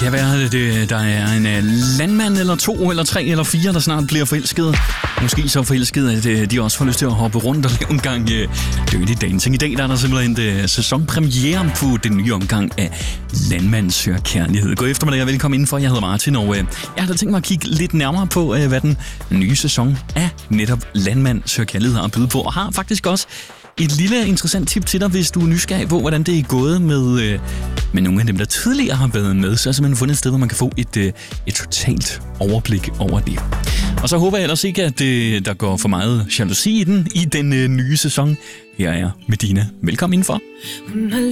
kan være, at der er en landmand eller 2 eller 3 eller 4, der snart bliver forelsket. Måske så forelsket, at de også får lyst til at hoppe rundt og lave en gang Dirty Dancing. I dag der er der simpelthen sæsonpremiere på den nye omgang af Landmand søger kærlighed. God eftermiddag og velkommen indenfor. Jeg hedder Martin, og jeg havde tænkt mig at kigge lidt nærmere på, hvad den nye sæson af netop Landmand søger kærlighed har at byde på. Og har faktisk også et lille interessant tip til dig, hvis du er nysgerrig på, hvordan det er gået med nogle af dem, der tidligere har været med. Så har jeg simpelthen fundet et sted, hvor man kan få et totalt overblik over det. Og så håber jeg ellers ikke, at der går for meget jalousi i den nye sæson. Her er Medina. Velkommen indenfor. Hun har